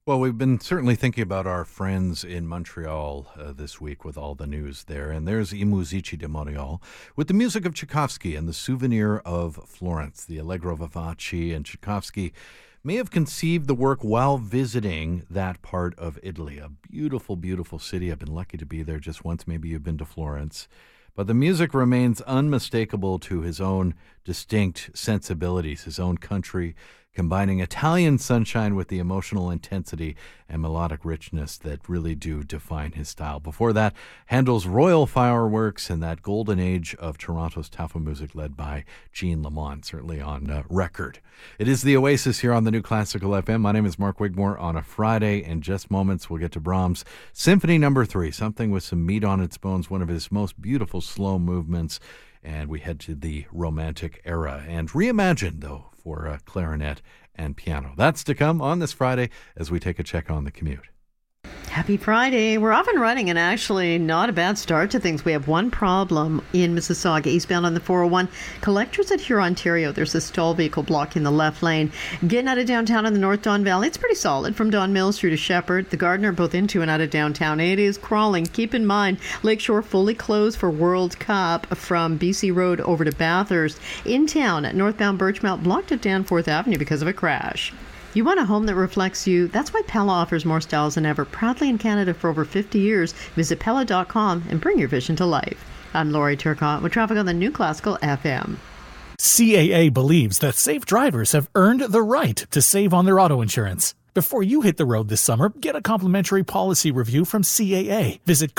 Well, we've been certainly thinking about our friends in Montreal this week with all the news there. And there's I Musici di Montréal with the music of Tchaikovsky and the Souvenir of Florence. The Allegro Vivace and Tchaikovsky may have conceived the work while visiting that part of Italy. A beautiful, beautiful city. I've been lucky to be there just once. Maybe you've been to Florence. But the music remains unmistakable to his own distinct sensibilities, his own country, combining Italian sunshine with the emotional intensity and melodic richness that really do define his style. Before that, Handel's Royal Fireworks and that golden age of Toronto's Tafelmusik led by Jean Lamont, certainly on record. It is the Oasis here on the New Classical FM. My name is Mark Wigmore. On a Friday, in just moments, we'll get to Brahms' Symphony No. 3, something with some meat on its bones, one of his most beautiful slow movements. And we head to the Romantic era and reimagined, though, for clarinet and piano. That's to come on this Friday as we take a check on the commute. Happy Friday. We're off and running, and actually not a bad start to things. We have one problem in Mississauga, eastbound on the 401. Collectors at Huron, Ontario. There's a stall vehicle blocking the left lane. Getting out of downtown in the North Don Valley, it's pretty solid from Don Mills through to Shepherd. The Gardner, both into and out of downtown. It is crawling. Keep in mind, Lakeshore fully closed for World Cup from BC Road over to Bathurst. In town, northbound Birchmount blocked at Danforth Avenue because of a crash. You want a home that reflects you? That's why Pella offers more styles than ever. Proudly in Canada for over 50 years. Visit Pella.com and bring your vision to life. I'm Laurie Turcotte with traffic on the New Classical FM. CAA believes that safe drivers have earned the right to save on their auto insurance. Before you hit the road this summer, get a complimentary policy review from CAA. Visit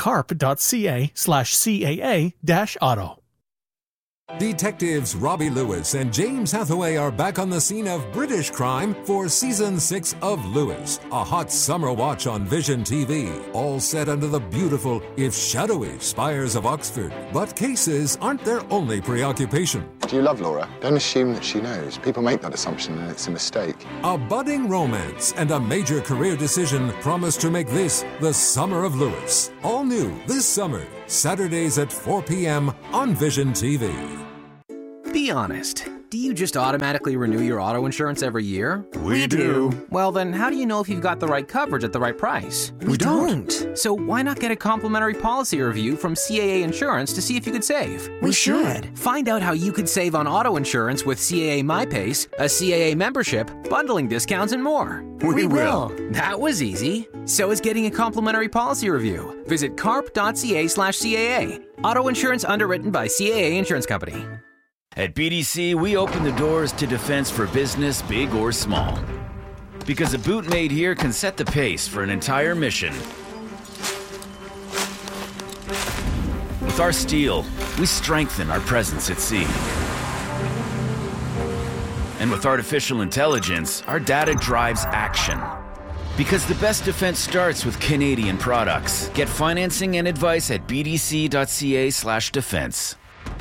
carp.ca/CAA-auto. Detectives Robbie Lewis and James Hathaway are back on the scene of British crime for Season 6 of Lewis, a hot summer watch on Vision TV, all set under the beautiful, if shadowy, spires of Oxford. But cases aren't their only preoccupation. Do you love Laura? Don't assume that she knows. People make that assumption and it's a mistake. A budding romance and a major career decision promise to make this the summer of Lewis. All new this summer, Saturdays at 4 p.m. on Vision TV. Be honest. Do you just automatically renew your auto insurance every year? We do. Well, then how do you know if you've got the right coverage at the right price? We don't. So why not get a complimentary policy review from CAA Insurance to see if you could save? We should. Find out how you could save on auto insurance with CAA MyPace, a CAA membership, bundling discounts, and more. We will. That was easy. So is getting a complimentary policy review. Visit carp.ca/CAA. Auto insurance underwritten by CAA Insurance Company. At BDC, we open the doors to defense for business, big or small. Because a boot made here can set the pace for an entire mission. With our steel, we strengthen our presence at sea. And with artificial intelligence, our data drives action. Because the best defense starts with Canadian products. Get financing and advice at bdc.ca/defense.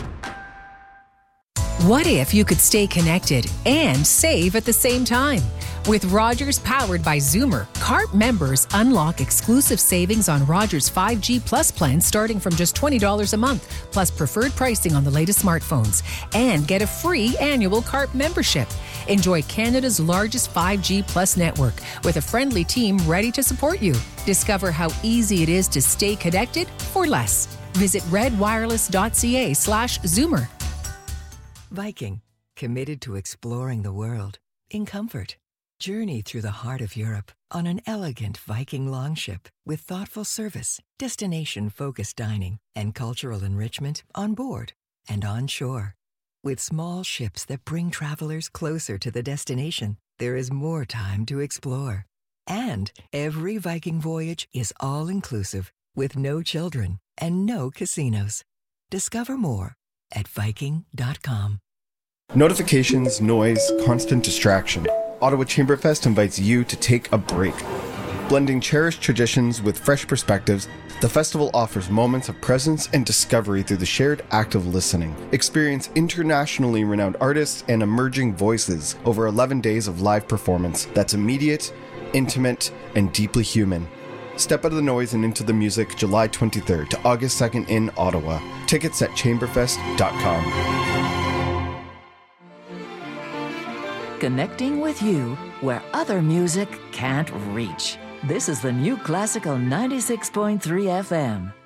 What if you could stay connected and save at the same time? With Rogers powered by Zoomer, CARP members unlock exclusive savings on Rogers 5G Plus plans starting from just $20 a month, plus preferred pricing on the latest smartphones, and get a free annual CARP membership. Enjoy Canada's largest 5G Plus network with a friendly team ready to support you. Discover how easy it is to stay connected for less. Visit redwireless.ca/Zoomer. Viking, committed to exploring the world in comfort. Journey through the heart of Europe on an elegant Viking longship with thoughtful service, destination-focused dining, and cultural enrichment on board and on shore. With small ships that bring travelers closer to the destination, there is more time to explore. And every Viking voyage is all-inclusive with no children and no casinos. Discover more at Viking.com. Notifications, noise, constant distraction. Ottawa Chamberfest invites you to take a break. Blending cherished traditions with fresh perspectives, the festival offers moments of presence and discovery through the shared act of listening. Experience internationally renowned artists and emerging voices over 11 days of live performance that's immediate, intimate, and deeply human. Step out of the noise and into the music July 23rd to August 2nd in Ottawa. Tickets at chamberfest.com. connecting with you where other music can't reach. This is the New Classical 96.3 FM.